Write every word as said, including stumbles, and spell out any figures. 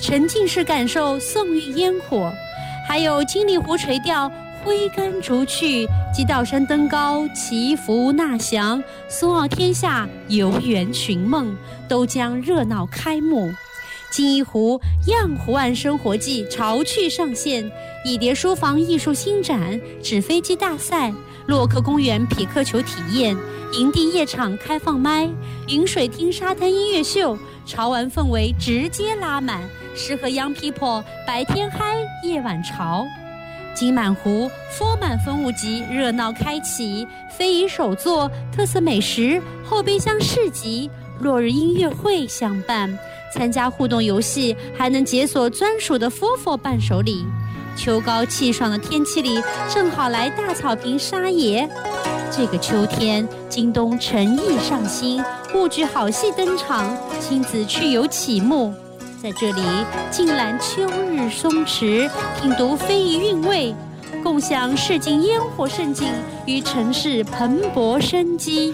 沉浸式感受宋玉烟火。还有金里湖垂钓、挥竿逐趣，及道山登高、祈福纳祥、苏澳天下、游园寻梦，都将热闹开幕。金一湖样湖岸生活季潮趣上线，蚁蝶书房艺术新展、纸飞机大赛、洛克公园匹克球体验、营地夜场开放麦、云水厅沙滩音乐秀，潮玩氛围直接拉满，适合 Young People 白天嗨，夜晚潮。金满湖佛满分物集热闹开启，非遗手作、特色美食、后备箱市集、落日音乐会相伴。参加互动游戏还能解锁专属的 F O F O 伴手礼。秋高气爽的天气里，正好来大草坪沙野。这个秋天，京东诚意上新，物具好戏登场，亲子趣游启幕。在这里，静览秋日松弛，品读非遗韵味，共享市井烟火盛景与城市蓬勃生机。